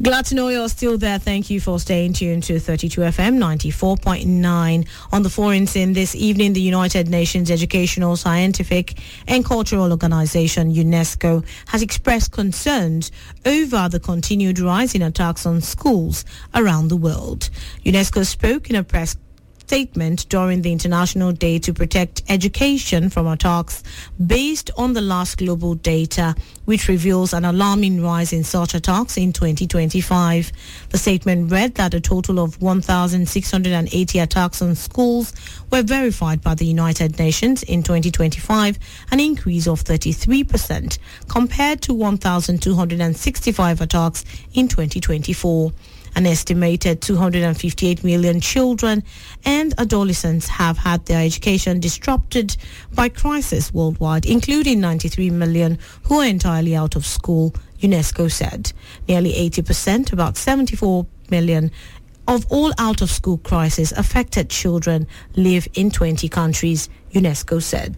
Glad to know you're still there. Thank you for staying tuned to 32 FM 94.9. On the foreign scene this evening, the United Nations Educational, Scientific and Cultural Organization, UNESCO, has expressed concerns over the continued rise in attacks on schools around the world. UNESCO spoke in a press statement during the International Day to Protect Education from Attacks based on the last global data, which reveals an alarming rise in such attacks in 2025. The statement read that a total of 1,680 attacks on schools were verified by the United Nations in 2025, an increase of 33% compared to 1,265 attacks in 2024. An estimated 258 million children and adolescents have had their education disrupted by crisis worldwide, including 93 million who are entirely out of school, UNESCO said. Nearly 80%, about 74 million, of all out-of-school crisis affected children live in 20 countries, UNESCO said.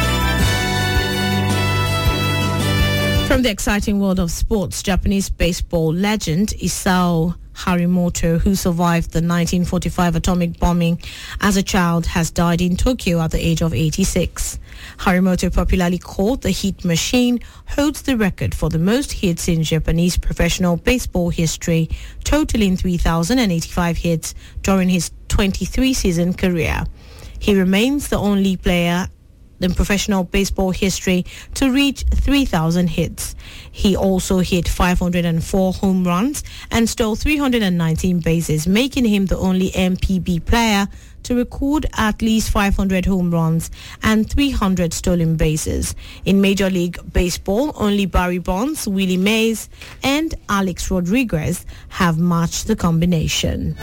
From the exciting world of sports, Japanese baseball legend Isao Harimoto, who survived the 1945 atomic bombing as a child, has died in Tokyo at the age of 86. Harimoto, popularly called the Hit Machine, holds the record for the most hits in Japanese professional baseball history, totaling 3,085 hits during his 23-season career. He remains the only player in professional baseball history to reach 3,000 hits. He also hit 504 home runs and stole 319 bases, making him the only MPB player to record at least 500 home runs and 300 stolen bases. In Major League Baseball, only Barry Bonds, Willie Mays, and Alex Rodriguez have matched the combination.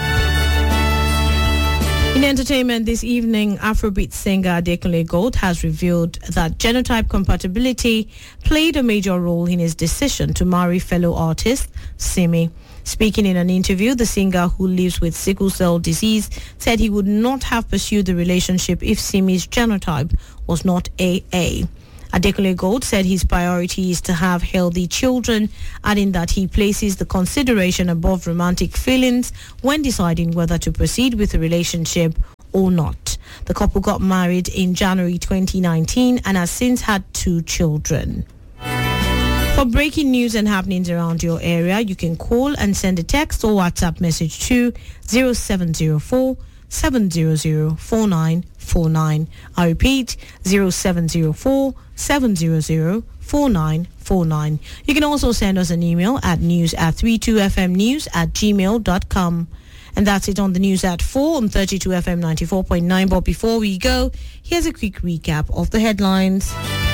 In entertainment this evening, Afrobeat singer Adekunle Gold has revealed that genotype compatibility played a major role in his decision to marry fellow artist Simi. Speaking in an interview, the singer, who lives with sickle cell disease, said he would not have pursued the relationship if Simi's genotype was not AA. Adekunle Gold said his priority is to have healthy children, adding that he places the consideration above romantic feelings when deciding whether to proceed with a relationship or not. The couple got married in January 2019 and has since had 2 children. For breaking news and happenings around your area, you can call and send a text or WhatsApp message to 0704 700 4949. I repeat, 0704 700 4949. You can also send us an email at news@32fmnews@gmail.com. And that's it on the news at 4 on 32 FM 94.9. But before we go, here's a quick recap of the headlines.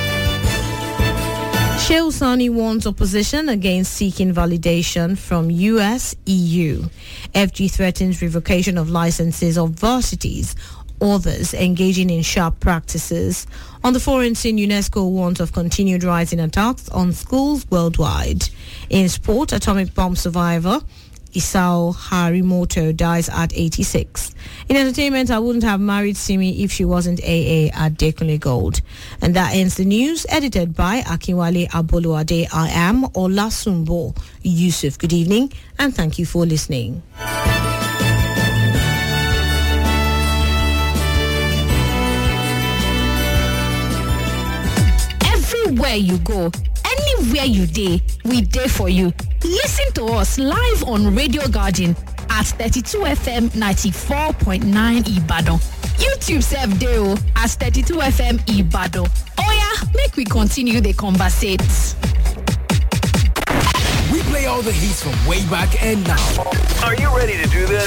Shehu Sani warns opposition against seeking validation from US, EU. FG threatens revocation of licenses of varsities, others engaging in sharp practices. On the foreign scene, UNESCO warns of continued rise in attacks on schools worldwide. In sport, atomic bomb survivor Isao Harimoto dies at 86. In entertainment, I wouldn't have married Simi if she wasn't AA at Adekunle Gold. And that ends the news, edited by Akinwale Aboluade. I am Olasumbo Yusuf. Good evening and thank you for listening. Everywhere you go, anywhere you dey, we dey for you. Listen to us live on Radio Garden at 32 FM 94.9 Ibadan. YouTube self dey as 32 FM Ibadan. Oya, make we continue the conversate. We play all the hits from way back and now. Are you ready to do this?